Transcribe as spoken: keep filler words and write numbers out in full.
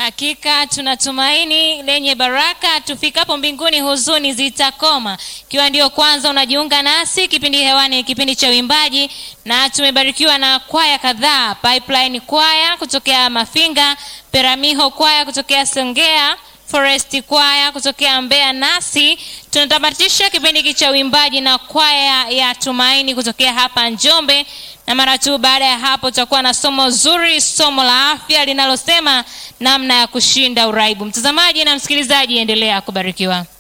Hakika tunatumaini lenye baraka, tufikapo mbinguni huzuni zitakoma. Ikiwa ndio kwanza unajiunga nasi, kipindi hewani kipindi cha uimbaji, na tumebarikiwa na kwaya kadhaa. Pipeline kwaya kutokea Mafinga, Peramiho kwaya kutokea Songea, Forest kwaya kutokea Mbeya, nasi tunatamatisha kipindi hiki cha uimbaji na kwaya ya Tumaini kutokea hapa Njombe. Na mara tu baada ya hapo tutakuwa na somo zuri, somo la afya linalosema namna ya kushinda uraibu. Mtazamaji na msikilizaji, endelea kubarikiwa.